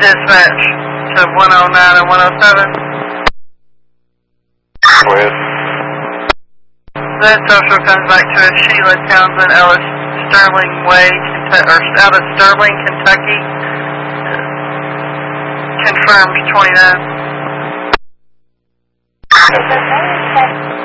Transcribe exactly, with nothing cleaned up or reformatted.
Dispatch to one oh nine and one oh seven. Go ahead. That social comes back to a Sheila Townsend Ellis Sterling Way, or out of Sterling, Kentucky. Confirmed twenty-nine.